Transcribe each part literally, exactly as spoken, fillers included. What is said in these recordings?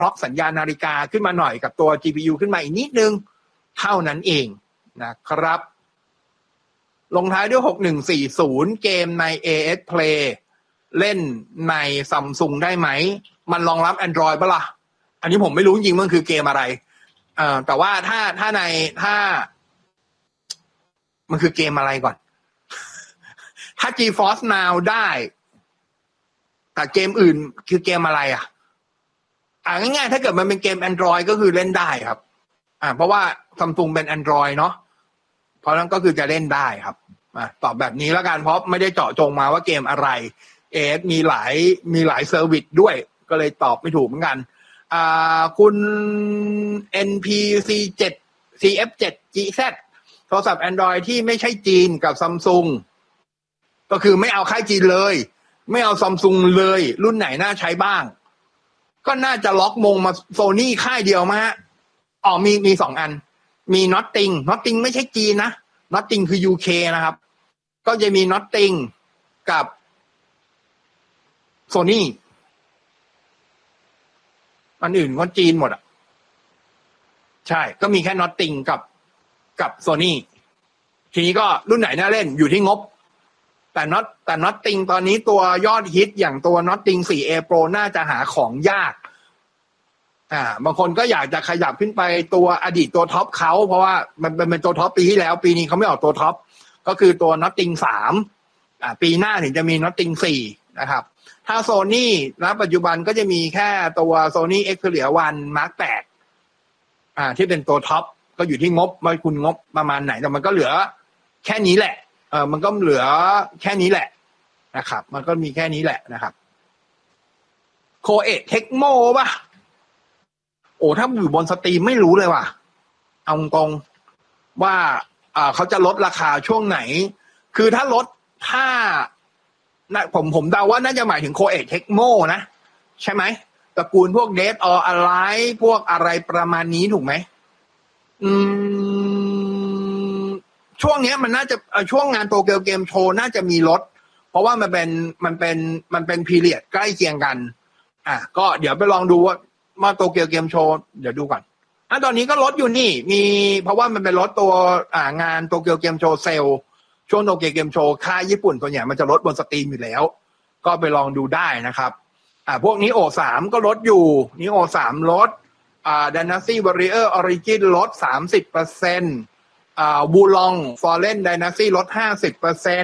ล็อกสัญญาณนาฬิกาขึ้นมาหน่อยกับตัว จี พี ยู ขึ้นมาอีกนิดนึงเท่านั้นเองนะครับลงท้ายด้วยหกหนึ่งสี่ศูนย์เกมใน เอ เอส Play เล่นใน Samsung ได้ไหมมันรองรับ Android ป่ะล่ะอันนี้ผมไม่รู้จริงๆมันคือเกมอะไรเอ่อแต่ว่าถ้าถ้าในถ้ามันคือเกมอะไรก่อนถ้า GeForce Now ได้แต่เกมอื่นคือเกมอะไรอ่ะอ่าง่ายๆถ้าเกิดมันเป็นเกม Android ก็คือเล่นได้ครับอ่าเพราะว่า Samsung เป็น Android เนาะเพราะนั้นก็คือจะเล่นได้ครับอ่าตอบแบบนี้แล้วกันเพราะไม่ได้เจาะจงมาว่าเกมอะไรเอสมีหลายมีหลายเซอร์วิสด้วยก็เลยตอบไม่ถูกเหมือนกันอ่าคุณ เอ็น พี ซี เจ็ด ซี เอฟ เจ็ด จี แซด โทรศัพท์ Android ที่ไม่ใช่จีนกับ Samsung ก็คือไม่เอาค่ายจีนเลยไม่เอา Samsung เลยรุ่นไหนน่าใช้บ้างก็น่าจะล็อกมงมา Sony ค่ายเดียวมาฮะอ๋อมีมีสองอันมี Nothing Nothing ไม่ใช่จีนนะ Nothing คือ ยู เค นะครับก็จะมี Nothing กับ Sony อันอื่นก็จีนหมดอ่ะใช่ก็มีแค่ Nothing กับกับ Sony ทีนี้ก็รุ่นไหนน่าเล่นอยู่ที่งบแต่ not แต่ Nothing ตอนนี้ตัวยอดฮิตอย่างตัว Nothing โฟร์ เอ Pro น่าจะหาของยากอ่าบางคนก็อยากจะขยับขึ้นไปตัวอดีตตัวท็อปเขาเพราะว่ามันเป็นตัวท็อปปีที่แล้วปีนี้เขาไม่ออกตัวท็อปก็คือตัว Nothing สามอ่าปีหน้าถึงจะมี Nothing โฟร์นะครับถ้า Sony ณปัจจุบันก็จะมีแค่ตัว Sony Xperia วัน Mark แปดอ่าที่เป็นตัวท็อปก็อยู่ที่งบว่าคุณงบประมาณไหนแต่มันก็เหลือแค่นี้แหละเออมันก็เหลือแค่นี้แหละนะครับมันก็มีแค่นี้แหละนะครับโคเอะเทคโมป่ะโอ้ถ้าอยู่บนสตรีมไม่รู้เลยว่ะเอาตรงว่าอ่าเขาจะลดราคาช่วงไหนคือถ้าลดถ้านะผมผมเดาว่าน่าจะหมายถึงโคเอะเทคโมนะใช่ไหมตระกูลพวก Dead or Alive พวกอะไรประมาณนี้ถูกไหมอืมช่วงนี้มันน่าจะช่วงงานโตเกียวเกมโชว์น่าจะมีลดเพราะว่ามันเป็นมันเป็นมันเป็นพีเรียดใกล้เคียงกันอ่ะก็เดี๋ยวไปลองดูว่ามาโตเกียวเกมโชว์เดี๋ยวดูก่อนอ่ะตอนนี้ก็ลดอยู่นี่มีเพราะว่ามันเป็นลดตัวอ่างานโตเกียวเกมโชว์เซลช่วงโตเกียวเกมโชว์ค่ายญี่ปุ่นส่วนใหญ่มันจะลดบนสตรีมอยู่แล้วก็ไปลองดูได้นะครับอ่าพวกนี้โอสามก็ลดอยู่นี้โอสามลดอ่า Dynasty Warrior Origin ลด สามสิบเปอร์เซ็นต์ อ่า Wulong Fallen Dynasty ลด ห้าสิบเปอร์เซ็นต์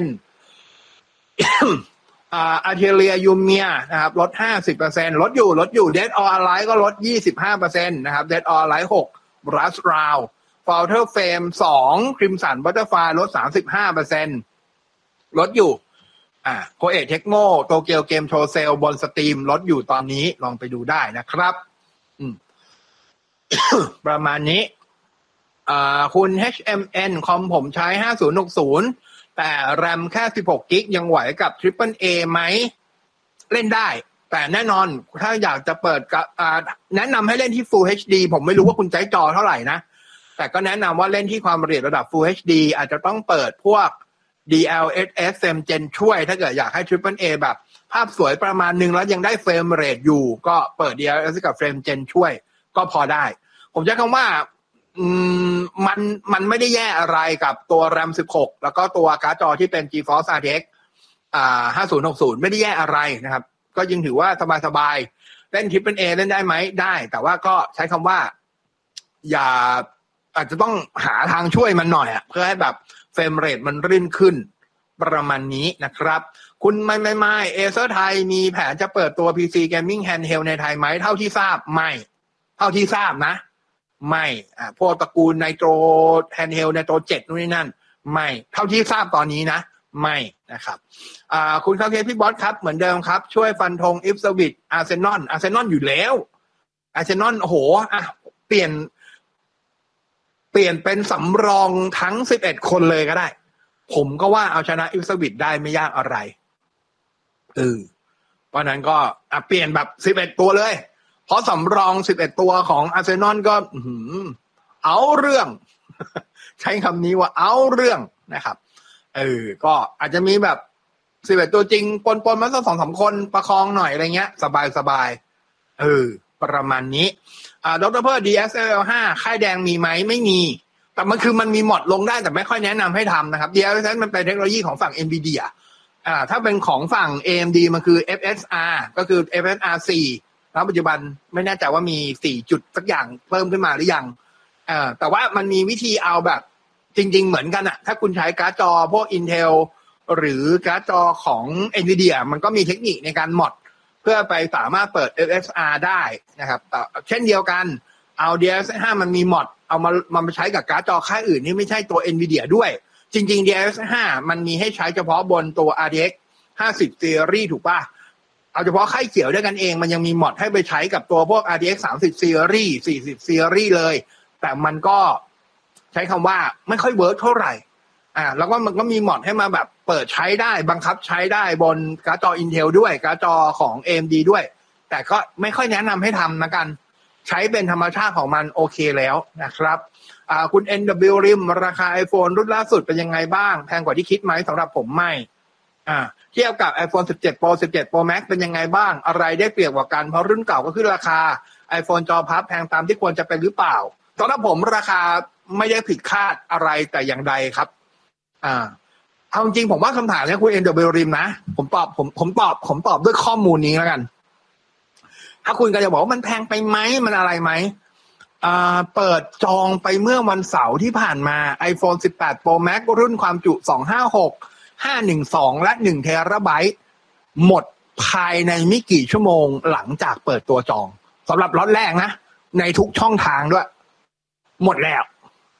อ่า Atelier Yumiya นะครับลด ห้าสิบเปอร์เซ็นต์ ลดอยู่ลดอยู่ Dead or Alive ก็ลด ยี่สิบห้าเปอร์เซ็นต์ นะครับ Dead or Alive หก Rust Round Falter Frame สอง Crimson Butterfly ลด สามสิบห้าเปอร์เซ็นต์ ลดอยู่อ่าโคเอะเทคโมโตเกียวเกมโชว์เซลบนสตรีมลดอยู่ตอนนี้ลองไปดูได้นะครับอืม ประมาณนี้อ่าคุณ เอช เอ็ม เอ็น คอมผมใช้ห้าศูนย์หกศูนย์แต่แรมแค่สิบหกกิกยังไหวกับ Triple A ไหมเล่นได้แต่แน่นอนถ้าอยากจะเปิดอ่าแนะนำให้เล่นที่ Full เอช ดี ผมไม่รู้ว่าคุณใช้จอเท่าไหร่นะแต่ก็แนะนำว่าเล่นที่ความละเอียดระดับ Full เอช ดี อาจจะต้องเปิดพวก ดี แอล เอส เอส Frame Gen ช่วยถ้าเกิดอยากให้ Triple A แบบภาพสวยประมาณนึงแล้วยังได้เฟรมเรทอยู่ก็เปิด ดี แอล เอส กับ Frame Gen ช่วยก็พอได้ผมใช้คำว่าอืมมันมันไม่ได้แย่อะไรกับตัว แรม สิบหกแล้วก็ตัวการ์ดจอที่เป็น GeForce อาร์ ที เอ็กซ์ อ่าห้าศูนย์หกศูนย์ไม่ได้แย่อะไรนะครับก็ยังถือว่าสบายๆเล่น Triple A เล่นได้ไหมได้แต่ว่าก็ใช้คำว่าอย่าอาจจะต้องหาทางช่วยมันหน่อยอ่ะเพื่อให้แบบเฟรมเรทมันรื่นขึ้นประมาณนี้นะครับคุณไม่ไม่ไม่เอเซอร์ไทยมีแผนจะเปิดตัว พี ซี Gaming Handheld ในไทยไหมเท่าที่ทราบไม่เท่าที่ทราบนะไม่อ่าพวกตระกูลไนโตรแฮนด์เฮลไนโตรเจ็ดนู่นนี่นั่นไม่เท่าที่ทราบตอนนี้นะไม่นะครับอ่าคุณคาเคพี่บอสครับเหมือนเดิมครับช่วยฟันธงอิฟสวิตอาร์เซนอลอาร์เซนอลอยู่แล้วอาร์เซนอลโอ้โหอ่ะเปลี่ยนเปลี่ยนเป็นสำรองทั้งสิบเอ็ดคนเลยก็ได้ผมก็ว่าเอาชนะอิฟสวิตได้ไม่ยากอะไรเออเพราะนั้นก็อ่ะเปลี่ยนแบบสิบเอ็ดตัวเลยเพราะสำรองสิบเอ็ดตัวของอาร์เซนอลก็เอาเรื่องใช้คำนี้ว่าเอาเรื่องนะครับเออก็อาจจะมีแบบสิบเอ็ดตัวจริงปนๆมาสัก สองสาม คนประคองหน่อยอะไรเงี้ยสบายๆเออประมาณนี้อ่าดร.เพิร์ด ดี เอส แอล ห้า ค่ายแดงมีไหมไม่มีแต่มันคือมันมีมอดลงได้แต่ไม่ค่อยแนะนำให้ทำนะครับ ดี แอล เอส มันเป็นเทคโนโลยีของฝั่ง Nvidia อ่าถ้าเป็นของฝั่ง เอ เอ็ม ดี มันคือ เอฟ เอส อาร์ ก็คือ เอฟ เอส อาร์ สี่แล้วปัจจุบันไม่แน่ใจว่ามีสี่จุดสักอย่างเพิ่มขึ้นมาหรือยังอ่าแต่ว่ามันมีวิธีเอาแบบจริงๆเหมือนกันอะถ้าคุณใช้การ์ดจอพวก Intel หรือการ์ดจอของ Nvidia มันก็มีเทคนิคในการมอดเพื่อไปสามารถเปิด เอฟ เอส อาร์ ได้นะครับแต่เช่นเดียวกันเอา ดี เอล เอส ห้า มันมีมอดเอามามาใช้กับการ์ดจอค่ายอื่นที่ไม่ใช่ตัว Nvidia ด้วยจริงๆ ดี เอล เอส ห้า มันมีให้ใช้เฉพาะบนตัว อาร์ ที เอ็กซ์ ห้าสิบ Series ถูกป่ะเอาเฉพาะค่ายเขียวด้วยกันเองมันยังมีมอดให้ไปใช้กับตัวพวก อาร์ ที เอ็กซ์ สามสิบ Series สี่สิบ Series เลยแต่มันก็ใช้คำว่าไม่ค่อยเวิร์กเท่าไหร่อ่าแล้วก็มันก็มีมอดให้มาแบบเปิดใช้ได้บังคับใช้ได้บนการ์ดจอ Intel ด้วยการ์ดจอของ เอ เอ็ม ดี ด้วยแต่ก็ไม่ค่อยแนะนำให้ทำนะกันใช้เป็นธรรมชาติของมันโอเคแล้วนะครับอ่าคุณ เอ็น ดับเบิลยู ริมราคา iPhone รุ่นล่าสุดเป็นยังไงบ้างแพงกว่าที่คิดไหมสำหรับผมไม่อ่าเทียบกับ iPhone สิบเจ็ด Pro สิบเจ็ด Pro Max เป็นยังไงบ้างอะไรได้เปรียบกว่ากันเพราะรุ่นเก่าก็ขึ้นราคา iPhone จอพับแพงตามที่ควรจะเป็นหรือเปล่าสำหรับผมราคาไม่ได้ผิดคาดอะไรแต่อย่างใดครับอ่าเอาจริงผมว่าคำถามนี้คุณ เอ็น ดับเบิลยู ริมนะผมตอบผมผมตอบผมตอบด้วยข้อมูลนี้แล้วกันถ้าคุณก็จะบอกว่ามันแพงไปไหมมันอะไรไหมอ่าเปิดจองไปเมื่อวันเสาร์ที่ผ่านมา iPhone สิบแปด Pro Max รุ่นความจุสองห้าหก ห้าหนึ่งสองและหนึ่งเทราไบต์หมดภายในไม่กี่ชั่วโมงหลังจากเปิดตัวจองสำหรับล็อตแรกนะในทุกช่องทางด้วยหมดแล้ว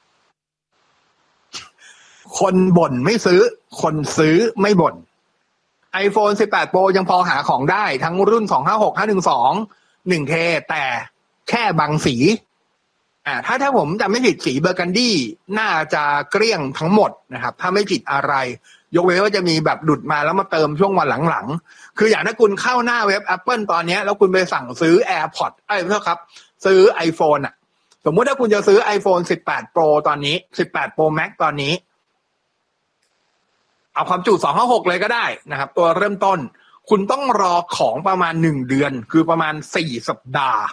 คนบ่นไม่ซื้อคนซื้อไม่บ่น iPhone สิบแปด Pro ยังพอหาของได้ทั้งรุ่นสองห้าหก ห้าหนึ่งสอง หนึ่งเทแต่แค่บางสีอ่าถ้าถ้าผมจำไม่ผิดสีเบอร์กันดี้น่าจะเกลี้ยงทั้งหมดนะครับถ้าไม่ผิดอะไรยกเว้นว่าจะมีแบบหลุดมาแล้วมาเติมช่วงวันหลังๆคืออย่างถ้าคุณเข้าหน้าเว็บ Apple ตอนนี้แล้วคุณไปสั่งซื้อ AirPods เอ้ยเท่าครับซื้อ iPhone อ่ะสมมุติถ้าคุณจะซื้อ iPhone สิบแปด Pro ตอนนี้สิบแปด Pro Max ตอนนี้เอาความจุสองห้าหกเลยก็ได้นะครับตัวเริ่มต้นคุณต้องรอของประมาณหนึ่งเดือนคือประมาณสี่สัปดาห์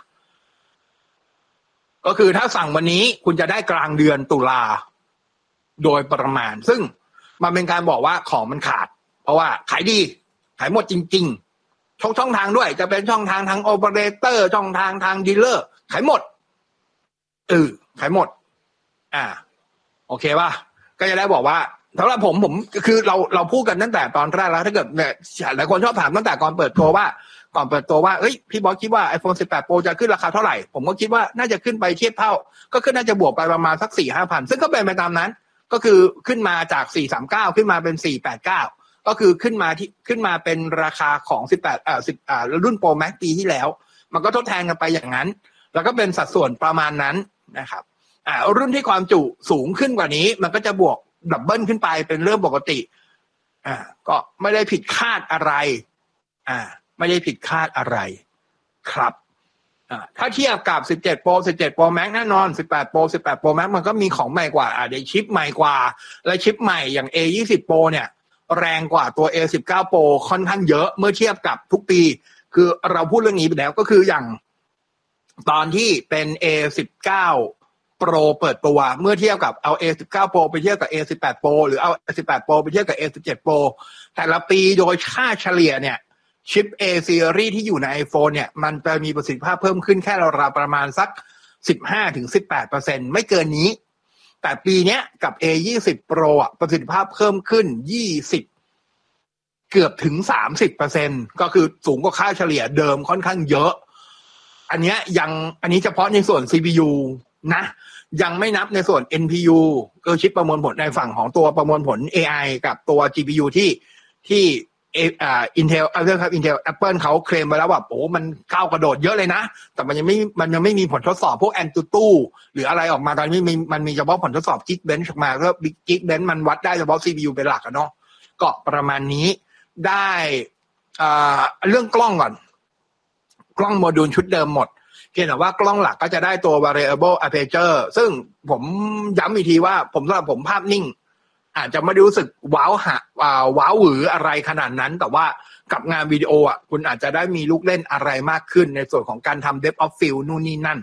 ก็คือถ้าสั่งวันนี้คุณจะได้กลางเดือนตุลาโดยประมาณซึ่งมันเป็นการบอกว่าของมันขาดเพราะว่าขายดีขายหมดจริงๆช่องช่องทางด้วยจะเป็นช่องทางทางโอเปอเรเตอร์ช่องทางทางดีลเลอร์ขายหมดเออขายหมดอ่าโอเคป่ะก็จะได้บอกว่าสำหรับผมผมคือเราเราพูดกันตั้งแต่ตอนแรกแล้วถ้าเกิดเนี่ยหลายคนชอบถามตั้งแต่ก่อนเปิดตัวว่าก่อนเปิดตัวว่าเอ้ยพี่บอสคิดว่า iPhone สิบแปด Pro จะขึ้นราคาเท่าไหร่ผมก็คิดว่าน่าจะขึ้นไปเทียบเท่าก็ขึ้นน่าจะบวกไปประมาณสัก สี่ห้าพัน ซึ่งก็เป็นไปตามนั้นก็คือขึ้นมาจากสี่สามเก้าขึ้นมาเป็นสี่แปดเก้าก็คือขึ้นมาที่ขึ้นมาเป็นราคาของสิบแปดอ่าสิบอ่ารุ่น Pro Max ปีที่แล้วมันก็ทดแทนกันไปอย่างนั้นแล้วก็เป็นสัดส่วนประมาณนั้นนะครับอ่ารุ่นที่ความจุสูงขึ้นกว่านี้มันก็จะบวกดับเบิลขึ้นไปเป็นเรื่องปกติอ่าก็ไม่ได้ผิดคาดอะไรอ่าไม่ได้ผิดคาดอะไรครับอ่าถ้าเทียบกับสิบเจ็ด Pro สิบเจ็ด Pro Max แน่นอนสิบแปด Pro สิบแปด Pro Max มันก็มีของใหม่กว่าอ่าได้ชิปใหม่กว่าและชิปใหม่อย่าง เอ ยี่สิบ Pro เนี่ยแรงกว่าตัว เอ สิบเก้า Pro ค่อนข้างเยอะเมื่อเทียบกับทุกปีคือเราพูดเรื่องนี้ไปแล้วก็คืออย่างตอนที่เป็น เอ สิบเก้าPro เปิดตัวเมื่อเทียบกับเอา เอ สิบเก้า Pro ไปเทียบกับ เอ สิบแปด Pro หรือเอา เอ สิบแปด Pro ไปเทียบกับ เอ สิบเจ็ด Pro แต่ละปีโดยค่าเฉลี่ยเนี่ยชิป A series ที่อยู่ใน iPhone เนี่ยมันจะมีประสิทธิภาพเพิ่มขึ้นแค่ราวๆประมาณสัก สิบห้าถึงสิบแปดเปอร์เซ็นต์ ไม่เกินนี้แต่ปีเนี้ยกับ เอ ยี่สิบ Pro อ่ะประสิทธิภาพเพิ่มขึ้นยี่สิบเกือบถึง สามสิบเปอร์เซ็นต์ ก็คือสูงกว่าค่าเฉลี่ยเดิมค่อนข้างเยอะอันเนี้ยยังอันนี้เฉพาะในส่วน ซี พี ยู นะยังไม่นับในส่วน เอ็น พี ยู ก็ชิปประมวลผลในฝั่งของตัวประมวลผล เอ ไอ กับตัว จี พี ยู ที่ที่อ่า Intel เอาเรื่องครับ Intel Apple เขาเคลมไปแล้วว่าโอ้มันก้าวกระโดดเยอะเลยนะแต่มันยังไม่มันยังไม่มีผลทดสอบพวก Antutu หรืออะไรออกมาตอนนี้มีมันมีเฉพาะผลทดสอบ Geekbench ออกมาแล้ว Geekbench มันวัดได้เฉพาะ ซี พี ยู เป็นหลักอะเนาะก็ประมาณนี้ได้อ่าเรื่องกล้องก่อนกล้องโมดูลชุดเดิมหมดเพียงแต่ว่ากล้องหลักก็จะได้ตัว variable aperture ซึ่งผมย้ำอีกทีว่าผมสำหรับผมภาพนิ่งอาจจะไม่ได้รู้สึกว้าวหะว้าวหวืออะไรขนาดนั้นแต่ว่ากับงานวิดีโออ่ะคุณอาจจะได้มีลูกเล่นอะไรมากขึ้นในส่วนของการทำ depth of field นู่นนี่นั่น